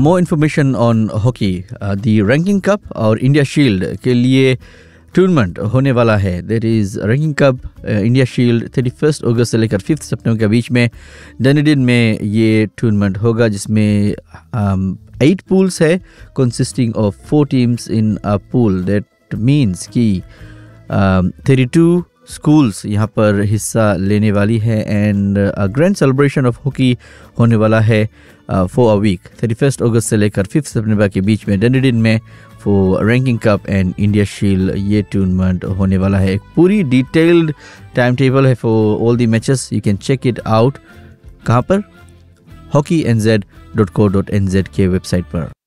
More information on hockey, the ranking cup और India shield के लिए टूर्नामेंट होने वाला है. There is ranking cup India shield 31 अगस्त से लेकर 5 सितंबर के बीच में डनडिन में ये टूर्नामेंट होगा, जिसमें 8 पूल्स है consisting of 4 teams in a pool. That means कि 32 स्कूल्स यहाँ पर हिस्सा लेने वाली है and grand celebration of hockey होने वाला है फॉर अ वीक 31 अगस्त से लेकर 5 सितंबर के बीच में डनडिन में for ranking cup and India shield. ये टूर्नामेंट होने वाला है. एक पूरी डिटेल्ड टाइम टेबल है for all the matches. You can check it out. कहाँ पर? hockeynz.co.nz के वेबसाइट पर.